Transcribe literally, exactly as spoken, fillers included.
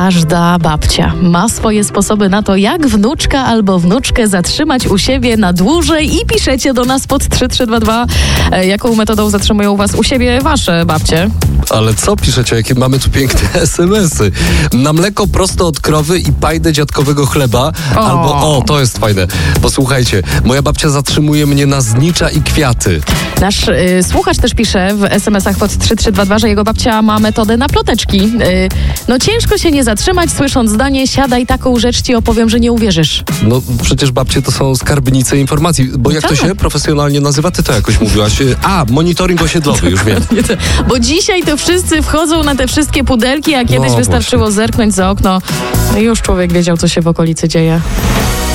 Każda babcia ma swoje sposoby na to, jak wnuczka albo wnuczkę zatrzymać u siebie na dłużej i piszecie do nas pod trzy trzy dwa dwa. Jaką metodą zatrzymują was u siebie wasze babcie? Ale co piszecie? Jakie mamy tu piękne es em esy. Na mleko prosto od krowy i pajdę dziadkowego chleba. O. Albo, o, to jest fajne. Posłuchajcie, moja babcia zatrzymuje mnie na znicza i kwiaty. Nasz y, słuchacz też pisze w es em esach pod trzy trzy dwa dwa, że jego babcia ma metodę na ploteczki. Y, no ciężko się nie zatrzymać, słysząc zdanie, siadaj, taką rzecz ci opowiem, że nie uwierzysz. No przecież babcie to są skarbnice informacji. Bo jak tak. to się profesjonalnie nazywa? Ty to jakoś mówiłaś. A, monitoring osiedlowy, już wiem. Bo dzisiaj to wszyscy wchodzą na te wszystkie pudelki, a kiedyś No, wystarczyło właśnie. zerknąć za okno. No i już człowiek wiedział, co się w okolicy dzieje.